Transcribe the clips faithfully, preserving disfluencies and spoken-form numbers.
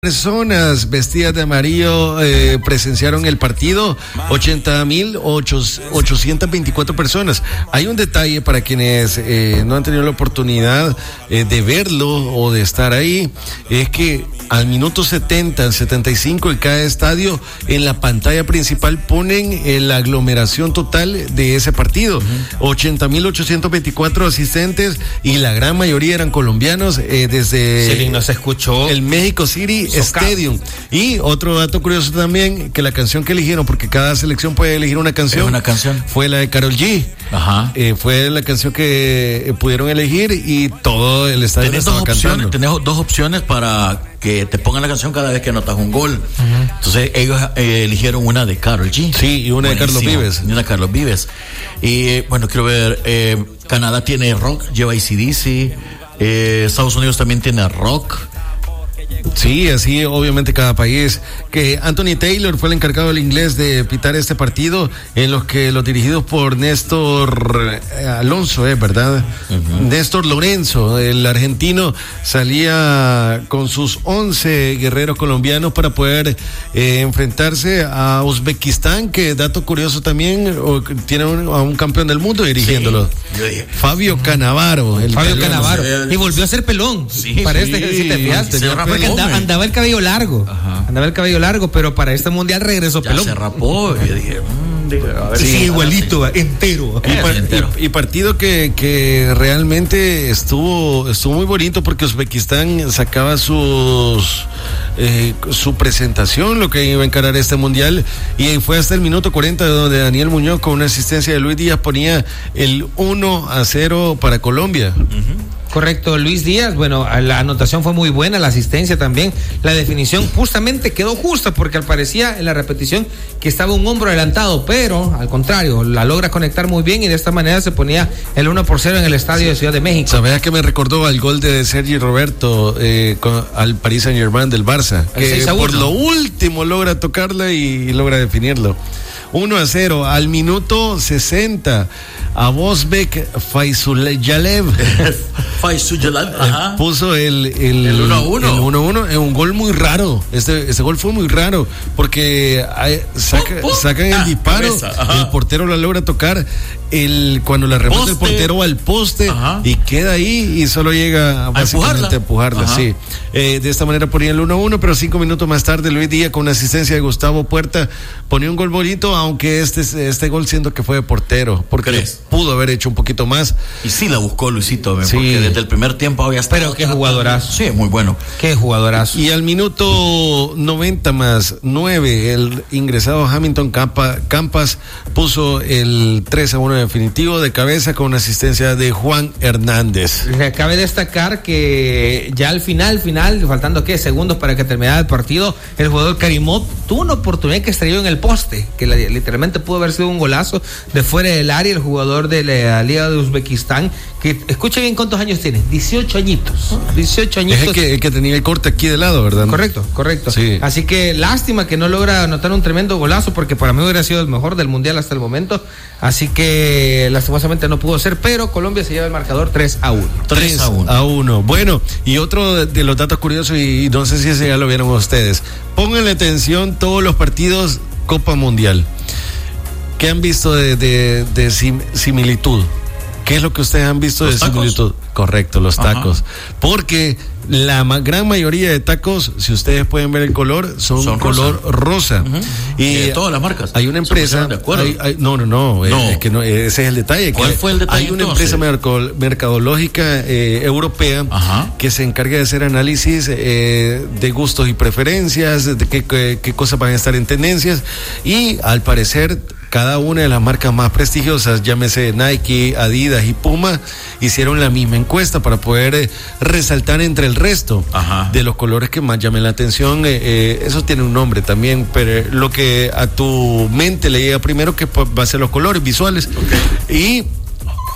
Personas vestidas de amarillo eh, presenciaron el partido, ochenta mil ochocientas veinticuatro personas. Hay un detalle para quienes eh, no han tenido la oportunidad eh, de verlo o de estar ahí, es que al minuto setenta, setenta y cinco de cada estadio, en la pantalla principal ponen eh, la aglomeración total de ese partido. Uh-huh. ochenta mil ochocientos veinticuatro asistentes y la gran mayoría eran colombianos eh, desde sí, no se escuchó el México City Stadium. Y otro dato curioso también, que la canción que eligieron, porque cada selección puede elegir una canción, una canción. fue la de Karol G. Ajá. Eh, fue la canción que eh, pudieron elegir y todo el estadio tenés estaba dos opciones, cantando. tenés dos opciones para que te pongan la canción cada vez que anotas un gol. Uh-huh. Entonces ellos eh, eligieron una de Karol G. Sí, y una Buenísimo. de Carlos Vives. Y una de Carlos Vives. Y eh, bueno, quiero ver, eh, Canadá tiene rock, lleva A C D C, eh, Estados Unidos también tiene rock. Sí, así obviamente cada país. Que Anthony Taylor fue el encargado del inglés de pitar este partido, en los que los dirigidos por Néstor eh, Alonso, eh, ¿verdad? Uh-huh. Néstor Lorenzo, el argentino, salía con sus once guerreros colombianos para poder eh, enfrentarse a Uzbekistán, que dato curioso también, o, tiene un, a un campeón del mundo dirigiéndolo. Sí. Fabio Cannavaro. El Fabio Cannavaro. Y volvió a ser pelón. Sí, para sí, este, si te fijaste. Andaba, andaba el cabello largo, Ajá. andaba el cabello largo, pero para este mundial regresó ya pelón. Se rapó y dije, mmm, dije a ver sí, si igualito, sí. entero. Y, par, entero. Y, y partido que, que realmente estuvo, estuvo muy bonito, porque Uzbekistán sacaba sus eh, su presentación, lo que iba a encarar este mundial, y fue hasta el minuto cuarenta donde Daniel Muñoz, con una asistencia de Luis Díaz, ponía el uno a cero para Colombia. Uh-huh. Correcto, Luis Díaz, bueno, la anotación fue muy buena, la asistencia también, la definición justamente quedó justa, porque al parecía en la repetición que estaba un hombro adelantado, pero al contrario, la logra conectar muy bien y de esta manera se ponía el uno por cero en el estadio sí. de Ciudad de México. ¿Sabías que me recordó al gol de Sergi Roberto eh, con, al Paris Saint-Germain del Barça? Que por lo último logra tocarla y, y logra definirlo. uno a cero, al minuto sesenta, a Bosbek Faizulyev Faizulyev puso el el, el uno a uno. El uno a uno, es un gol muy raro. Este, este gol fue muy raro, porque hay, saca, pum, pum. sacan ah, el disparo, el portero la logra tocar, el cuando la remata el portero al poste, ajá. y queda ahí y solo llega a básicamente empujarla, a empujarla, sí. Eh, de esta manera ponía el uno a uno, pero cinco minutos más tarde Luis Díaz, con una asistencia de Gustavo Puerta, ponía un gol bonito, aunque este, este gol siento que fue de portero, porque pudo haber hecho un poquito más. Y sí la buscó Luisito, sí. porque desde el primer tiempo había estado. Pero qué jugadorazo. Sí, muy bueno. Qué jugadorazo. Y al minuto noventa más nueve, el ingresado Hamilton Campa, Campas puso el tres a uno definitivo de cabeza, con una asistencia de Juan Hernández. Cabe destacar que ya al final, final, faltando qué segundos para que terminara el partido, el jugador Karimov tuvo una oportunidad que estrelló en el poste, que la, literalmente pudo haber sido un golazo de fuera del área. El jugador de la Liga de Uzbekistán, que escuche bien cuántos años tiene, dieciocho añitos, dieciocho añitos. Es el que, el que tenía el corte aquí de lado, ¿verdad? Correcto, correcto. Sí. Así que lástima que no logra anotar un tremendo golazo, porque para mí hubiera sido el mejor del mundial hasta el momento. Así que lastimosamente no pudo ser, pero Colombia se lleva el marcador tres a uno. tres a uno. Bueno, y otro de los datos curiosos, y no sé si ese ya lo vieron ustedes. Pónganle atención todos los partidos Copa Mundial. ¿Qué han visto de, de, de sim, similitud? ¿Qué es lo que ustedes han visto de tacos? similitud? Correcto, los tacos. Ajá. Porque la ma- gran mayoría de tacos, si ustedes pueden ver el color, son, son color rosa. rosa. Uh-huh. Y de todas las marcas. Hay una empresa. De acuerdo. Hay, hay, no, no, no, no. Es que no, ese es el detalle. ¿Cuál que fue el detalle? Hay una entonces? empresa merco- mercadológica eh, europea, ajá, que se encarga de hacer análisis eh, de gustos y preferencias, de qué, qué, qué cosas van a estar en tendencias, y al parecer cada una de las marcas más prestigiosas, llámese Nike, Adidas y Puma, hicieron la misma encuesta para poder eh, resaltar entre el resto, ajá, de los colores que más llamen la atención. Eh, eh, eso tiene un nombre también, pero lo que a tu mente le llega primero, que va a ser los colores visuales. Okay. Y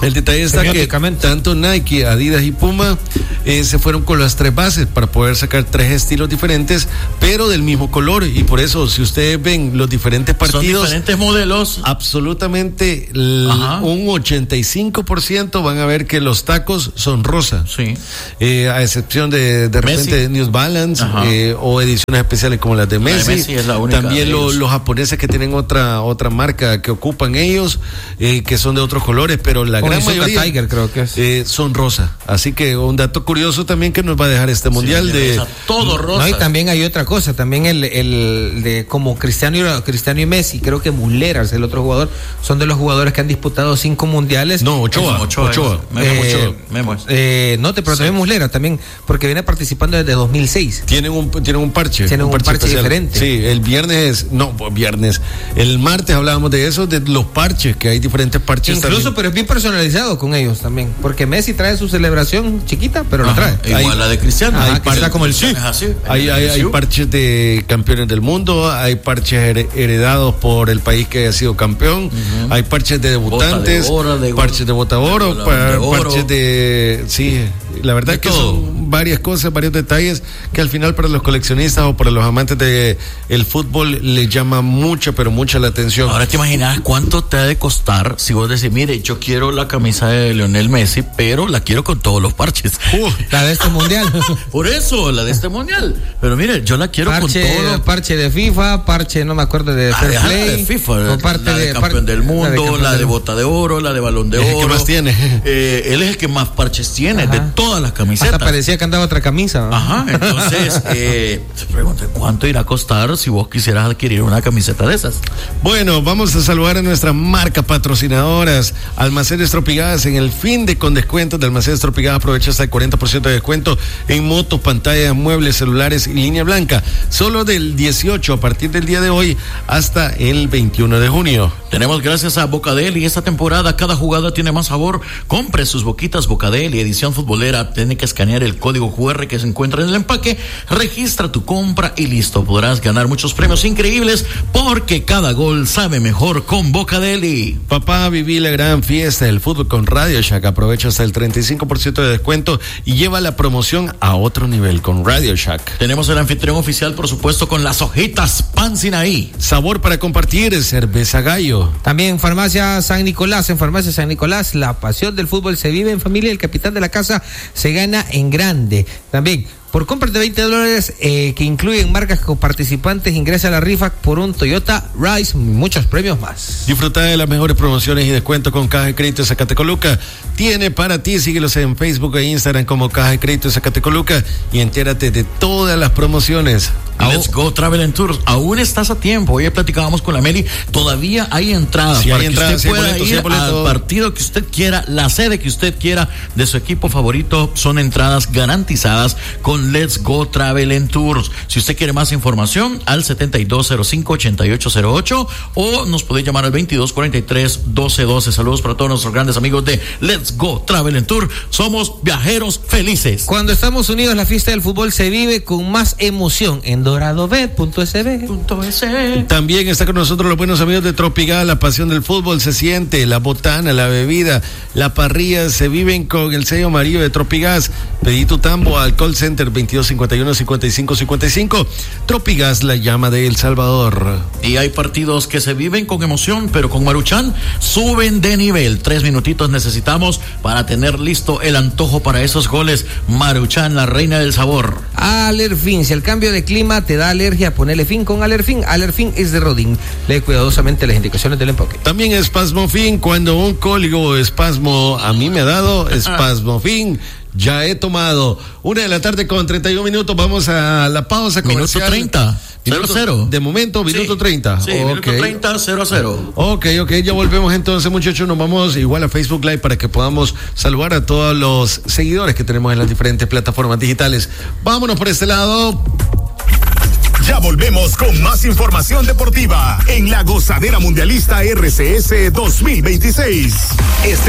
El detalle está que tanto Nike, Adidas y Puma eh, se fueron con las tres bases para poder sacar tres estilos diferentes, pero del mismo color. Y por eso, si ustedes ven los diferentes partidos, son diferentes modelos. Absolutamente l- un ochenta y cinco por ciento van a ver que los tacos son rosa. Sí. Eh, a excepción de de repente Messi. New Balance eh, o ediciones especiales como las de Messi. La de Messi es la única. También lo, los japoneses que tienen otra otra marca que ocupan ellos, eh, que son de otros colores, pero la gran mayoría Tiger, creo que es. Eh, son rosa. Así que un dato curioso también que nos va a dejar este mundial sí, de todo rosa. No, y también hay otra cosa, también el, el de como Cristiano y, Cristiano y Messi, creo que Muleras, el otro jugador, son de los jugadores que han disputado cinco mundiales. No, Ochoa, Ochoa, Ochoa. Memo, eh, Ochoa. Memo. Eh, no, te pero sí. También Muslera también, porque viene participando desde dos mil seis. Tienen un tienen un parche, tienen un, un parche, parche diferente. Sí, el viernes, no, viernes, el martes hablábamos de eso, de los parches, que hay diferentes parches. Incluso, también. Pero es bien personalizado con ellos también, porque Messi trae su celebración chiquita, pero Ajá, la trae. Igual hay, la de Cristiano. Ajá, hay que está como el sí. Así, hay, hay, hay parches de campeones del mundo, hay parches heredados por el país que haya sido campeón, uh-huh. hay parches de debutantes, de oro, de parches de bota oro, de par, oro, parches de sí, la verdad de que todo. Son varias cosas, varios detalles que al final para los coleccionistas o para los amantes de el fútbol les llama mucha, pero mucha la atención. Ahora te imaginas cuánto te ha de costar si vos decís, mire, yo quiero la camisa de Lionel Messi, pero la quiero con todos los parches. Uh, la de este mundial. Por eso, la de este mundial. Pero mire, yo la quiero parche, con todos los parche de FIFA, parche, no me acuerdo de Fair ah, Play, de FIFA, o parte la de, de campeón par- del mundo, la de, campeón la de del... bota de oro, la de balón de oro. ¿El que más tiene? Eh, él es el que más parches tiene. Ajá. De todas las camisetas. Hasta parecía que andaba otra camisa, ¿no? Ajá, entonces eh, se pregunta, ¿cuánto irá a costar si vos quisieras adquirir una camiseta de esas? Bueno, vamos a saludar a nuestras marcas patrocinadoras. Almacenes Tropigas, en el fin de con descuentos de Almacenes Tropigas, aprovecha hasta el cuarenta por ciento de descuento en motos, pantallas, muebles, celulares y línea blanca. Solo del dieciocho, a partir del día de hoy, hasta el veintiuno de junio. Tenemos gracias a Bocadeli. Esta temporada cada jugada tiene más sabor. Compre sus boquitas Bocadeli, edición futbolera. Tiene que escanear el código cu erre que se encuentra en el empaque. Registra tu compra y listo. Podrás ganar muchos premios increíbles porque cada gol sabe mejor con Bocadeli. Papá, viví la gran fiesta del fútbol con Radio Shack. Aprovecha hasta el treinta y cinco por ciento de descuento y lleva la promoción a otro nivel con Radio Shack. Tenemos el anfitrión oficial, por supuesto, con las hojitas Pan Sinaí. Sabor para compartir, cerveza Gallo. También Farmacia San Nicolás. En Farmacia San Nicolás, la pasión del fútbol se vive en familia. El capitán de la casa se gana en grande. También, por compras de veinte dólares eh, que incluyen marcas participantes, ingresa a la rifa por un Toyota Rise, muchos premios más. Disfruta de las mejores promociones y descuentos con Caja de Crédito Zacatecoluca. Tiene para ti, síguelos en Facebook e Instagram como Caja de Crédito Zacatecoluca y entérate de todas las promociones. Let's Go Travel and Tours. Aún estás a tiempo. Hoy platicábamos con la Meli. Todavía hay entradas sí, para hay que entradas, usted sí, pueda boleto, ir sí, boleto. al partido que usted quiera, la sede que usted quiera de su equipo favorito. Son entradas garantizadas con Let's Go Travel and Tours. Si usted quiere más información, al setenta y dos cero cinco, ochenta y ocho cero ocho o nos puede llamar al veintidós cuarenta y tres, doce doce. Saludos para todos nuestros grandes amigos de Let's Go Travel and Tour. Somos viajeros felices. Cuando estamos unidos, la fiesta del fútbol se vive con más emoción en doradobet punto es be. También está con nosotros los buenos amigos de Tropigas. La pasión del fútbol se siente, la botana, la bebida, la parrilla se viven con el sello amarillo de Tropigas. Pedí tu tambo al call center veintidós cincuenta y uno, cincuenta y cinco cincuenta y cinco. Tropigas, la llama de El Salvador. Y hay partidos que se viven con emoción, pero con Maruchan suben de nivel. Tres minutitos necesitamos para tener listo el antojo para esos goles. Maruchan, la reina del sabor. Alerfin, si el cambio de clima te da alergia, ponele fin con Alerfin. Alerfin es de Rodin. Lee cuidadosamente las indicaciones del empaque. También Espasmofin, cuando un cólico o espasmo a mí me ha dado, Espasmofin ya he tomado. Una de la tarde con treinta y un minutos. Vamos a la pausa comercial. Minuto treinta. Minuto, cero, cero. De momento, minuto sí, treinta. Sí, okay. Minuto treinta, cero a cero. Ok, ok, ya volvemos entonces, muchachos. Nos vamos igual a Facebook Live para que podamos saludar a todos los seguidores que tenemos en las diferentes plataformas digitales. Vámonos por este lado. Ya volvemos con más información deportiva en la Gozadera Mundialista R C S dos mil veintiséis. Este